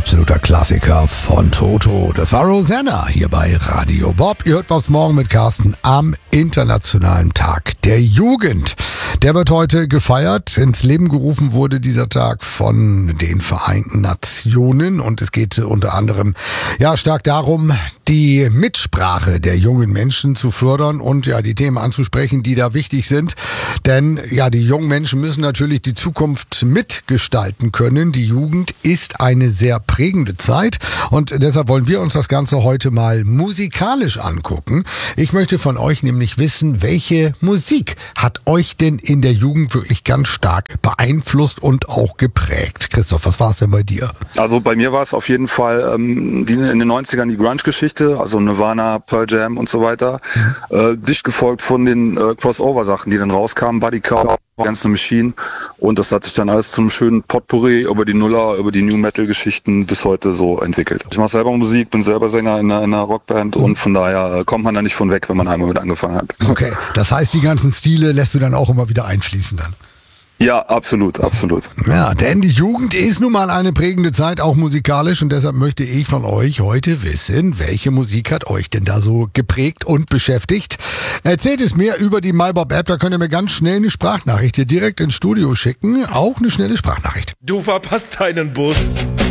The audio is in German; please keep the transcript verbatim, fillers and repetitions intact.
absoluter Klassiker von Toto. Das war Rosanna hier bei Radio Bob. Ihr hört Bobs Morgen mit Carsten am Internationalen Tag der Jugend. Der wird heute gefeiert. Ins Leben gerufen wurde dieser Tag von den Vereinten Nationen und es geht unter anderem ja stark darum, die Mitsprache der jungen Menschen zu fördern und ja die Themen anzusprechen, die da wichtig sind. Denn ja, die jungen Menschen müssen natürlich die Zukunft mitgestalten können. Die Jugend ist eine sehr prägende Zeit und deshalb wollen wir uns das Ganze heute mal musikalisch angucken. Ich möchte von euch nämlich wissen, welche Musik hat euch denn in der Jugend wirklich ganz stark beeinflusst und auch geprägt? Christoph, was war es denn bei dir? Also bei mir war es auf jeden Fall ähm, die, in den neunzigern die Grunge-Geschichte, also Nirvana, Pearl Jam und so weiter. Mhm. Äh, dicht gefolgt von den äh, Crossover-Sachen, die dann rauskamen, Buddy Cow, Against the Machine, und das hat sich dann alles zum schönen Potpourri über die Nuller, über die New-Metal-Geschichten bis heute so entwickelt. Ich mache selber Musik, bin selber Sänger in einer, in einer Rockband mhm. und von daher äh, kommt man da nicht von weg, wenn man einmal mit angefangen hat. Okay, das heißt, die ganzen Stile lässt du dann auch immer wieder einfließen dann? Ja, absolut, absolut. Ja, denn die Jugend ist nun mal eine prägende Zeit, auch musikalisch, und deshalb möchte ich von euch heute wissen, welche Musik hat euch denn da so geprägt und beschäftigt? Erzählt es mir über die MyBob-App, da könnt ihr mir ganz schnell eine Sprachnachricht hier direkt ins Studio schicken, auch eine schnelle Sprachnachricht. Du verpasst deinen Bus.